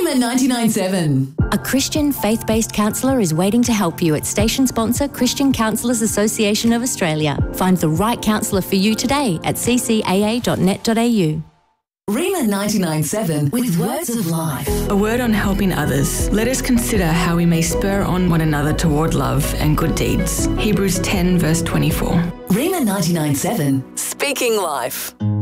Rima 99.7. A Christian faith-based counsellor is waiting to help you at station sponsor Christian Counsellors Association of Australia. Find the right counsellor for you today at ccaa.net.au. Rima 99.7 with Words of Life. A word on helping others. Let us consider how we may spur on one another toward love and good deeds. Hebrews 10 verse 24. Rima 99.7, speaking life.